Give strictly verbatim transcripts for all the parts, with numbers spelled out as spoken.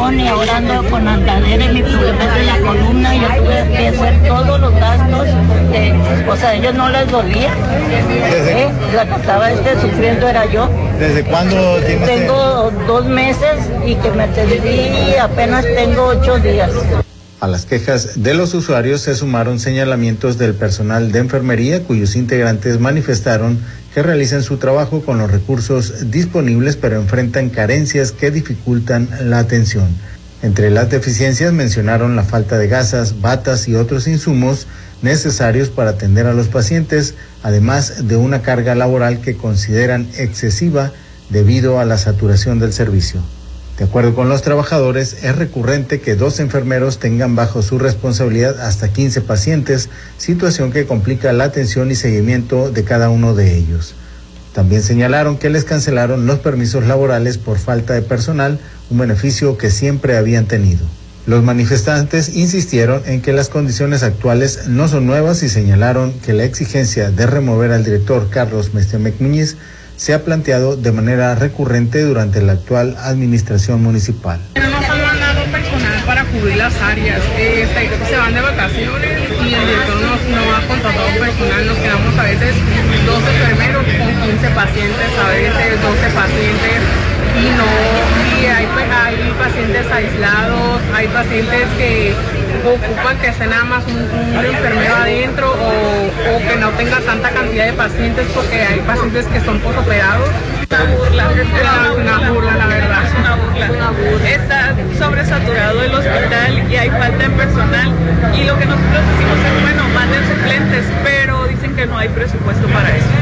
sillón y ahora ando con andadera y mi problema es de la columna. Yo tuve que hacer todos los gastos porque, o sea, a ellos no les dolía. ¿Eh? La que estaba este sufriendo era yo. ¿Desde cuándo tienes? Tengo dos meses y que me atendí apenas tengo ocho días. A las quejas de los usuarios se sumaron señalamientos del personal de enfermería, cuyos integrantes manifestaron que realizan su trabajo con los recursos disponibles, pero enfrentan carencias que dificultan la atención. Entre las deficiencias mencionaron la falta de gasas, batas y otros insumos necesarios para atender a los pacientes, además de una carga laboral que consideran excesiva debido a la saturación del servicio. De acuerdo con los trabajadores, es recurrente que dos enfermeros tengan bajo su responsabilidad hasta quince pacientes, situación que complica la atención y seguimiento de cada uno de ellos. También señalaron que les cancelaron los permisos laborales por falta de personal, un beneficio que siempre habían tenido. Los manifestantes insistieron en que las condiciones actuales no son nuevas y señalaron que la exigencia de remover al director Carlos Mestiamec Muñiz se ha planteado de manera recurrente durante la actual administración municipal. No nos han mandado personal para cubrir las áreas, eh, se, se van de vacaciones y el director no, no ha contratado personal, nos quedamos a veces doce enfermeros con quince pacientes, a veces doce pacientes y no, y hay, hay pacientes aislados, hay pacientes que ocupan que esté nada más un, un enfermero adentro o, o que no tenga tanta cantidad de pacientes porque hay pacientes que son posoperados. Una burla, es una, una burla, la verdad. Es una burla. Una burla. Está sobresaturado el hospital y hay falta de personal y lo que nosotros decimos es, bueno, manden suplentes, pero dicen que no hay presupuesto para eso.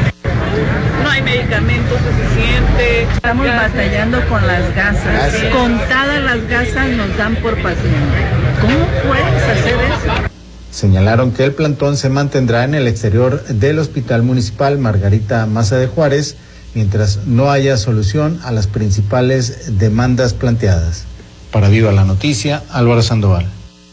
No hay medicamentos suficientes. Estamos batallando con las gasas. Sí. Contadas las gasas nos dan por paciente. ¿Cómo puedes hacer eso? Señalaron que el plantón se mantendrá en el exterior del Hospital Municipal Margarita Maza de Juárez, mientras no haya solución a las principales demandas planteadas. Para Viva la Noticia, Álvaro Sandoval.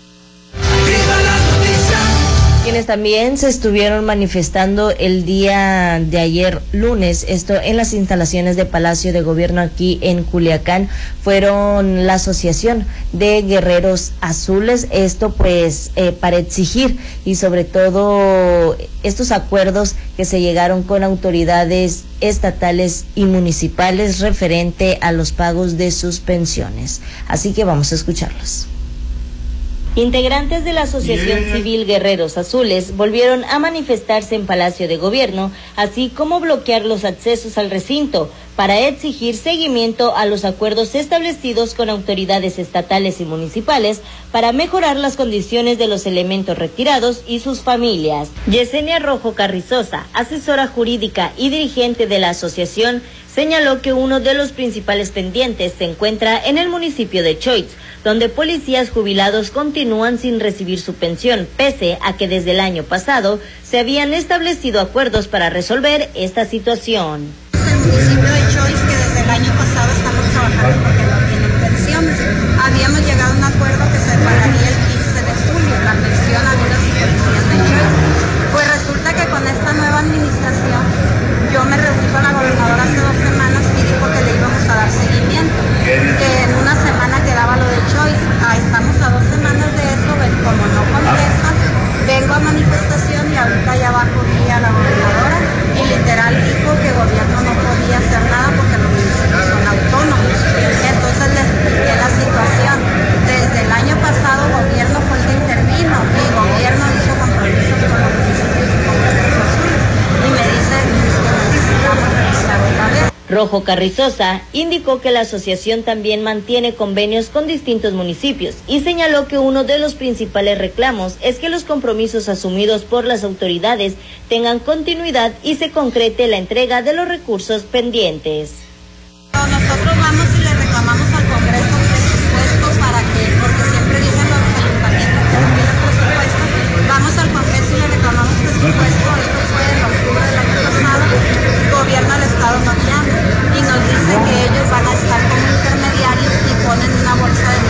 Quienes también se estuvieron manifestando el día de ayer lunes, esto en las instalaciones de Palacio de Gobierno aquí en Culiacán, fueron la Asociación de Guerreros Azules, esto pues eh, para exigir y sobre todo estos acuerdos que se llegaron con autoridades estatales y municipales referente a los pagos de sus pensiones. Así que vamos a escucharlos. Integrantes de la Asociación Civil Guerreros Azules volvieron a manifestarse en Palacio de Gobierno, así como bloquear los accesos al recinto para exigir seguimiento a los acuerdos establecidos con autoridades estatales y municipales para mejorar las condiciones de los elementos retirados y sus familias. Yesenia Rojo Carrizosa, asesora jurídica y dirigente de la asociación, señaló que uno de los principales pendientes se encuentra en el municipio de Choix, donde policías jubilados continúan sin recibir su pensión, pese a que desde el año pasado se habían establecido acuerdos para resolver esta situación. El municipio de Choix, que desde el año pasado estamos trabajando porque no tienen pensiones. Habíamos llegado a un acuerdo que se pagaría el quince de julio la pensión a los policías de Choix. Pues resulta que con esta nueva administración, yo me reuní con la gobernadora hace dos semanas y dijo que le íbamos a dar seguimiento, que en una semana quedaba lo de Choix. Ah, estamos a dos semanas de eso, como no contestan, vengo a manifestación y ahorita ya abajo vi a la gobernadora y literal dijo que el gobierno no podía hacer nada porque los municipios son autónomos. Entonces les expliqué la situación. Desde el año pasado gobierno fue el que intervino y el gobierno hizo compromisos con los municipios y con los azules y me dice que necesitamos revisar otra vez. Rojo Carrizosa indicó que la asociación también mantiene convenios con distintos municipios y señaló que uno de los principales reclamos es que los compromisos asumidos por las autoridades tengan continuidad y se concrete la entrega de los recursos pendientes. Nosotros vamos y le reclamamos al Congreso presupuesto para que, porque siempre dicen los ayuntamientos que no tienen presupuesto, vamos al Congreso y le reclamamos presupuesto. Esto fue en octubre del año pasado, el gobierno del estado no llama y nos dice que ellos van a estar como intermediarios y ponen una bolsa de